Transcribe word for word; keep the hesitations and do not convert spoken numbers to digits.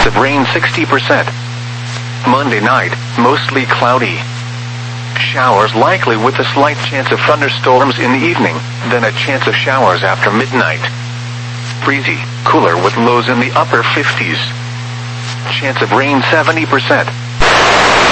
Chance of rain sixty percent. Monday night, mostly cloudy. Showers likely with a slight chance of thunderstorms in the evening, then a chance of showers after midnight. Breezy, cooler with lows in the upper fifties. Chance of rain seventy percent.